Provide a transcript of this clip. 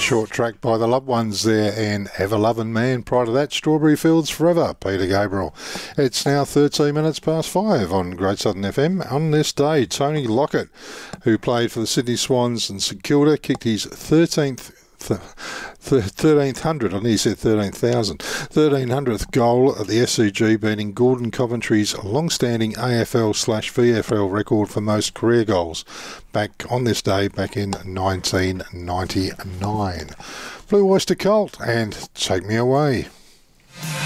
Short Track by the Loved Ones there, and Ever Lovin' Man. Prior to that, Strawberry Fields Forever, Peter Gabriel. It's now 13 minutes past 5 on Great Southern FM. On this day, Tony Lockett, who played for the Sydney Swans and St Kilda, kicked his 1300th goal at the SCG, beating Gordon Coventry's long-standing AFL/VFL record for most career goals back on this day back in 1999. Blue Oyster Cult and Take Me Away.